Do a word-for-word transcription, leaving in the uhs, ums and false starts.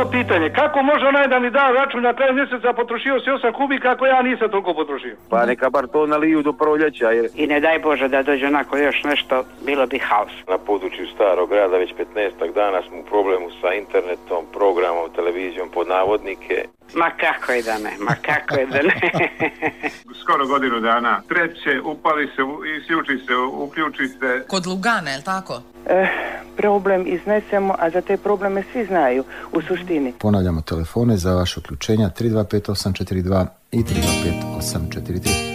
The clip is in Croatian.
jedno pitanje. Kako može onaj da mi da račun na kraju mjeseca potrošio si osam kubika ako ja nisam toliko potrošio? Pa neka bar to naliju do proljeća. Jer... I ne daj Bože da dođe onako još nešto, bilo bi haos. Na području Starog grada već petnaestak dana smo u problemu sa internetom, programom, televizijom pod navodnike. Ma kako je da ne, ma kako je da ne. Skoro godinu dana. Treće, upali se, isključi se, uključi se. Kod Lugana, je li tako? Eh, problem iznesemo, a za te probleme svi znaju u suštini. Ponavljamo telefone za vaše uključenja tri dva pet osam četiri dva i tri dva pet osam četiri tri.